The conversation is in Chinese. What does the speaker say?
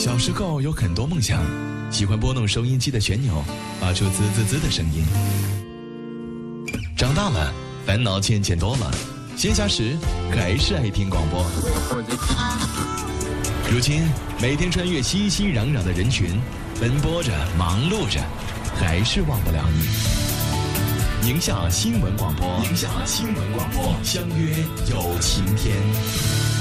小时候有很多梦想，喜欢拨弄收音机的旋钮，发出滋滋滋的声音。长大了，烦恼渐渐多了，闲暇时还是爱听广播。如今每天穿越熙熙攘攘的人群，奔波着，忙碌着，还是忘不了你。宁夏新闻广播，宁夏新闻广播，相约有晴天。